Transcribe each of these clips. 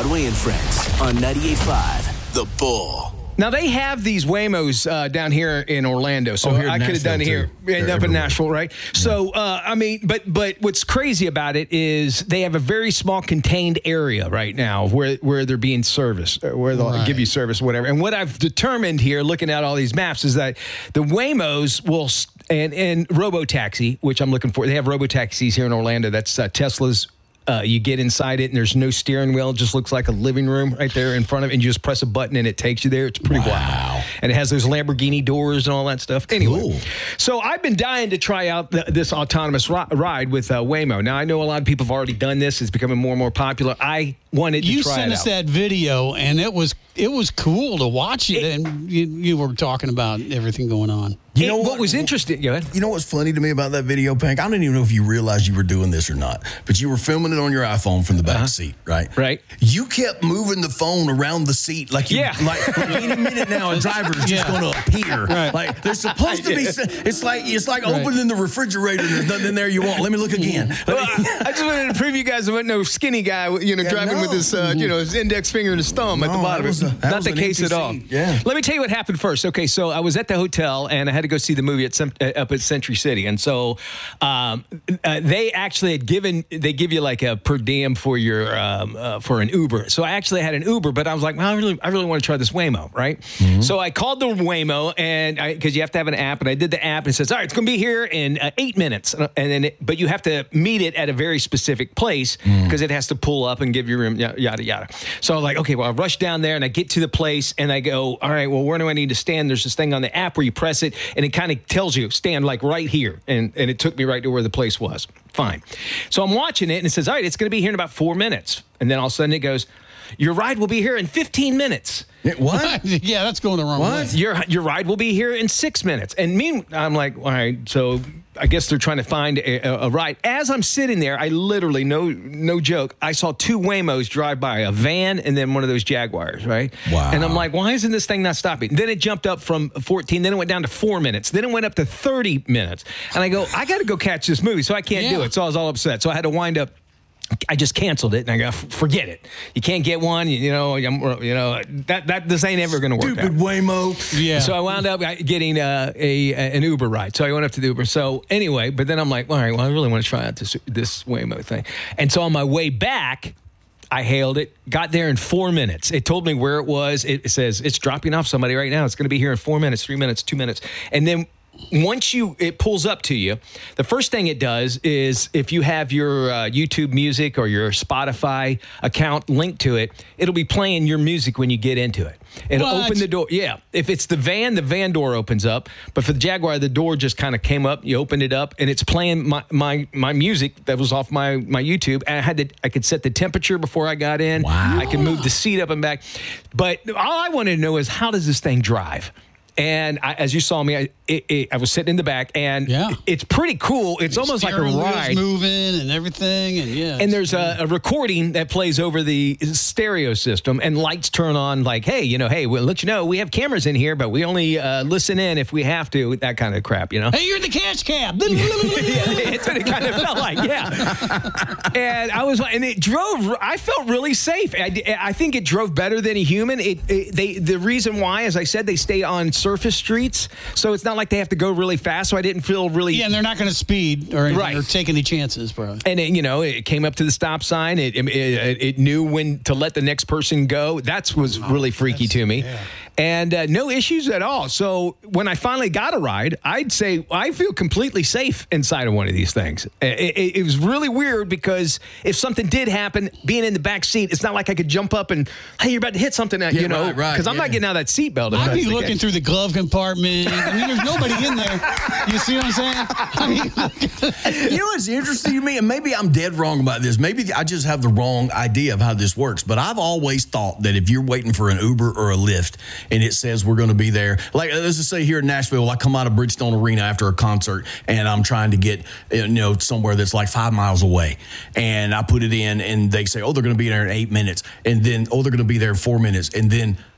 Broadway and Friends on 98.5 The Bull. Now, they have these Waymos down here in Orlando, so I could have done it here. Up in Nashville, right? Yeah. So, I mean, but what's crazy about it is they have a very small contained area right now where they're being serviced, where they'll give you service, whatever. And what I've determined here, looking at all these maps, is that the Waymos will, and Robotaxi, which I'm looking for, they have Robotaxis here in Orlando. That's Tesla's. You get inside it, and there's no steering wheel. It just looks like a living room right there in front of it, and you just press a button, and it takes you there. It's pretty wild. And it has those Lamborghini doors and all that stuff. Anyway, so I've been dying to try out this autonomous ride with Waymo. Now, I know a lot of people have already done this. It's becoming more and more popular. I wanted to try it out. You sent us that video, and it was cool to watch it, and you were talking about everything going on. You know what was interesting? Go ahead. You know what's funny to me about that video, Pank? I don't even know if you realized you were doing this or not, but you were filming it on your iPhone from the back seat, right? Right. You kept moving the phone around the seat like any minute now a driver's just going to appear. Right. Like there's supposed to be. It's like opening the refrigerator. There's nothing in there you want. Let me look again. Well, I just wanted to prove you guys there wasn't no skinny guy, driving with his, his index finger and his thumb at the bottom. Not the case at all. Yeah. Let me tell you what happened first. Okay, so I was at the hotel and I had to go see the movie up at Century City, and so they actually had give you like a per diem for your for an Uber. So I actually had an Uber, but I was like, well, I really want to try this Waymo, right? Mm-hmm. So I called the Waymo, and because you have to have an app, and I did the app, and it says, all right, it's going to be here in 8 minutes, and then but you have to meet it at a very specific place because it has to pull up and give you room, yada yada. So I'm like, okay, well, I rush down there and I get to the place and I go, all right, well, where do I need to stand? There's this thing on the app where you press it and it kind of tells you stand like right here, and it took me right to where the place was. Fine. So I'm watching it and it says, all right, it's going to be here in about 4 minutes, and then all of a sudden it goes, your ride will be here in 15 minutes. What? Yeah, that's going the wrong way. Your ride will be here in 6 minutes. And I'm like, all right, so I guess they're trying to find a ride. As I'm sitting there, I literally, no joke, I saw two Waymos drive by, a van and then one of those Jaguars, right? Wow. And I'm like, why isn't this thing not stopping? Then it jumped up from 14, then it went down to 4 minutes. Then it went up to 30 minutes. And I go, I got to go catch this movie, so I can't do it. So I was all upset. So I had to wind up. I just canceled it, and I go, forget it. You can't get one. That this ain't ever going to work. Stupid Waymo. Yeah. So I wound up getting an Uber ride. So I went up to the Uber. So anyway, but then I'm like, all right, well, I really want to try out this Waymo thing. And so on my way back, I hailed it, got there in 4 minutes. It told me where it was. It says it's dropping off somebody right now. It's going to be here in 4 minutes, 3 minutes, 2 minutes, and then. Once it pulls up to you, the first thing it does is if you have your YouTube Music or your Spotify account linked to it, it'll be playing your music when you get into it. It'll open the door. Yeah. If it's the van door opens up. But for the Jaguar, the door just kind of came up. You opened it up, and it's playing my music that was off my YouTube. And I could set the temperature before I got in. Wow. I could move the seat up and back. But all I wanted to know is, how does this thing drive? And as you saw me, I was sitting in the back, and it's pretty cool. It's almost like a ride. Moving and everything, and there's a recording that plays over the stereo system, and lights turn on like, hey, we'll let you know we have cameras in here, but we only listen in if we have to, that kind of crap, Hey, you're in the cash cab. It's what it kind of felt like, And it drove. I felt really safe. I think it drove better than a human. The reason why, as I said, they stay on surface streets, so it's not like they have to go really fast, so I didn't feel really... Yeah, and they're not going to speed or take any chances, bro. And, it came up to the stop sign. It knew when to let the next person go. That was really freaky to me. Yeah. And no issues at all. So when I finally got a ride, I'd say I feel completely safe inside of one of these things. It was really weird because if something did happen, being in the back seat, it's not like I could jump up and, hey, you're about to hit something, because I'm not getting out of that seatbelt. I'd be looking through the glove compartment. I mean, there's nobody in there. You see what I'm saying? You know what's interesting to me, and maybe I'm dead wrong about this. Maybe I just have the wrong idea of how this works, but I've always thought that if you're waiting for an Uber or a Lyft, and it says we're going to be there. Like, let's just say here in Nashville, I come out of Bridgestone Arena after a concert, and I'm trying to get, somewhere that's like 5 miles away. And I put it in, and they say, oh, they're going to be there in 8 minutes. And then, oh, they're going to be there in 4 minutes. And then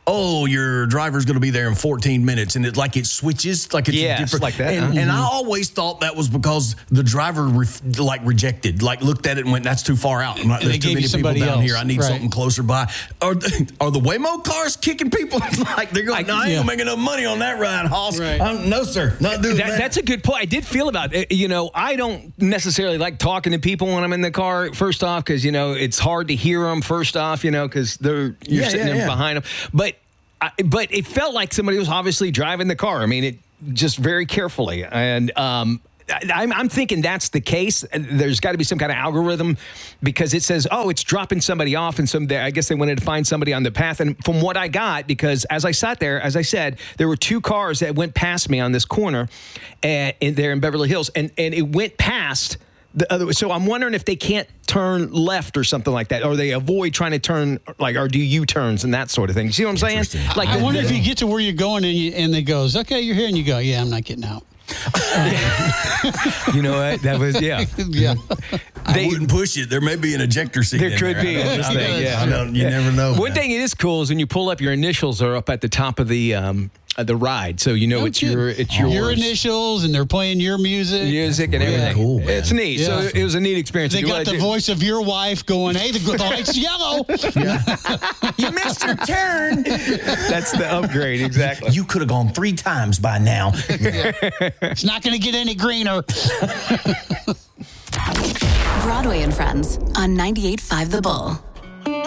oh, your driver's going to be there in 14 minutes. And it switches. Like it's Yes, different. like that. And I always thought that was because the driver rejected, looked at it and went, that's too far out. There's too many people down here. I need something closer by. Are the Waymo cars kicking people? Like they're going, no, I ain't going to make enough money on that ride, Hoss. Right. No, sir. Not doing that. That's a good point. I did feel about it. I don't necessarily like talking to people when I'm in the car, first off, because, it's hard to hear them, first off, because you're sitting there behind them. But it felt like somebody was obviously driving the car. I mean, it just very carefully. And I'm thinking that's the case. There's got to be some kind of algorithm because it says, oh, it's dropping somebody off. And I guess they wanted to find somebody on the path. And from what I got, because as I sat there, as I said, there were 2 cars that went past me on this corner there in Beverly Hills. And it went past the other way. So I'm wondering if they can't turn left or something like that, or they avoid trying to turn, or do U-turns and that sort of thing. You see what I'm saying? Like, I wonder if you get to where you're going and it goes, okay, you're here, and you go, yeah, I'm not getting out. You know what? That was, yeah. I wouldn't push it. There may be an ejector seat. There could be in this thing, yeah. You never know. One thing it is cool is when you pull up, your initials are up at the top of the ride, so it's your initials, and they're playing your music and everything. Cool, man. It's neat. Yeah. So it was a neat experience. They got the voice of your wife going, hey, the light's yellow. You missed your turn. That's the upgrade, exactly. You could have gone 3 times by now. It's not going to get any greener. Broadway and Friends on 98.5 The Bull.